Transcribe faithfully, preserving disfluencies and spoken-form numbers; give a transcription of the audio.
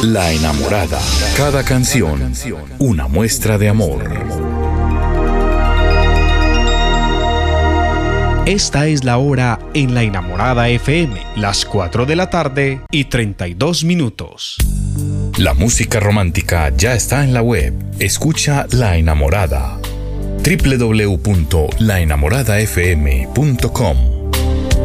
La Enamorada. Cada canción, una muestra de amor. Esta es la hora en La Enamorada F M, las cuatro de la tarde y treinta y dos minutos. La música romántica ya está en la web. Escucha La Enamorada. doble u doble u doble u punto la enamorada f m punto com